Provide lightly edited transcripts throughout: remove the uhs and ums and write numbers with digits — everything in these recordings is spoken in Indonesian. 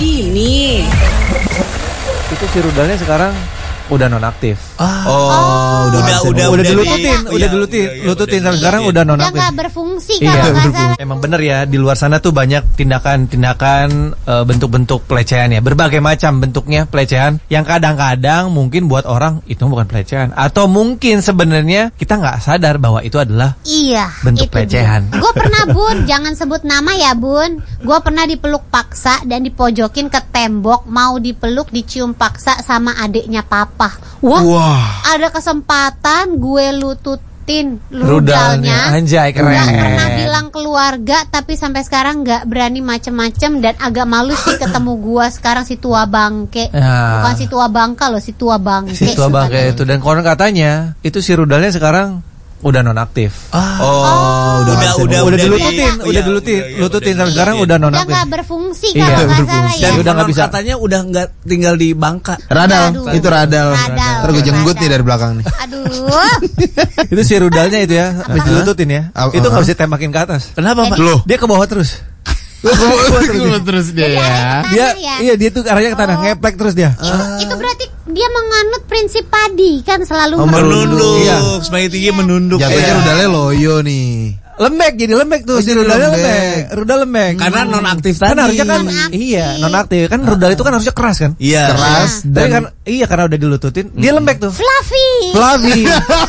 ini. Itu si rudalnya sekarang udah nonaktif. Udah dilututin sampai sekarang udah nonaktif. Udah nggak berfungsi Iya, kalau kasar. emang bener ya, di luar sana tuh banyak tindakan-tindakan bentuk-bentuk pelecehan ya, berbagai macam bentuknya pelecehan yang kadang-kadang mungkin buat orang itu bukan pelecehan, atau mungkin sebenarnya kita nggak sadar bahwa itu adalah bentuk pelecehan. Gue pernah Bun, jangan sebut nama ya Bun. Gue pernah dipeluk paksa dan dipojokin ke tembok, mau dipeluk dicium paksa sama adiknya papa. Wah. Ada kesempatan gue lututin rudalnya. Anjay, keren. Gak pernah bilang keluarga, tapi sampai sekarang gak berani macem-macem. Dan agak malu sih ketemu gue sekarang si tua bangke. Bukan si tua bangka loh, si tua bangke. Si tua bangke itu. Dan konon katanya itu si rudalnya sekarang udah nonaktif. Udah dilututin sampai sekarang udah Udah nonaktif. gak berfungsi kalau gak salah ya. Dan udah nggak bisa. Katanya udah nggak tinggal di Bangka. Radal, Aduh. itu radal. Radal. Ntar gue jenggut nih dari belakang nih. Aduh. Itu si rudalnya itu ya, habis dilututin ya. Itu nggak bisa tembakin ke atas. Kenapa, Pak? Loh, Dia ke bawah terus. terus dia ya. Dia tuh arahnya ke tanah, ngeplek terus dia. Itu berarti dia menganut prinsip padi kan, selalu Menunduk. Iya. Semakin tinggi menunduk. Jatuhnya rudalnya loyo nih. Lembek, jadi lembek tuh, si rudalnya lembek. Rudal lembek. Karena nonaktif Kan tadi. harusnya kan nonaktif. Kan rudal itu kan harusnya keras kan? Iya. Keras Tapi kan karena udah dilututin, dia lembek tuh. fluffy.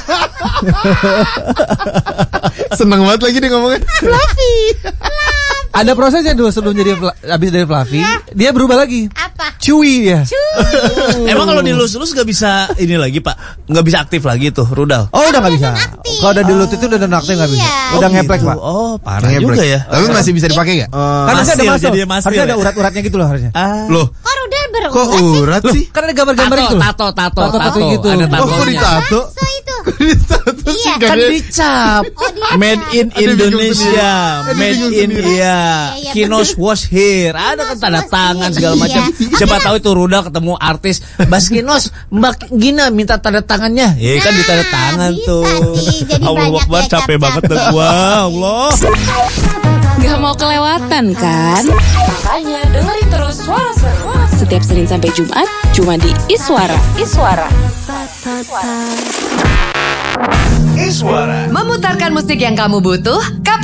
Seneng banget lagi dia ngomongnya. Ada prosesnya dulu sebelum jadi habis dari fluffy, dia berubah lagi. Apa? Chewy ya. Emang kalau dilus-lus nggak bisa ini lagi, Pak? Nggak bisa aktif lagi tuh rudal. Oh, udah nggak bisa. nonaktif. Kalau udah dilututin udah nonaktif nggak bisa. Iya. Udah ngeplek, Pak. Oh, parah Ngeplek. juga ya. Tapi masih bisa dipakai nggak? Kan harusnya ada Masil, masuk. jadi masil Harusnya ada ya? urat-uratnya gitu loh harusnya. Loh, Kok rudal berurat kok sih? urat sih? Kan ada gambar-gambar itu. Tato gitu. Ada Oh, kok tatonya. ditato? So itu. Ditato sih Iya. kan Kan dicap. Oh, dia Made in Ada bingung Indonesia, sendiri. made Ada in bingung Iya. Iya, Kinos wash here. Ada kan tanda wash tangan here. segala macam. Iya. Siapa tahu itu rudal ketemu artis Bas Kinos, Mbak Gina minta tanda tangannya. Ya kan ditanda tangan bisa tuh. sih, jadi Allah banyak Akbar, ya, capek cap-cap. banget dah gua. Allah. Gak mau kelewatan kan? Makanya dengerin terus Suara Seru setiap Senin sampai Jumat cuma di Iswara. Memutarkan musik yang kamu butuh, kapan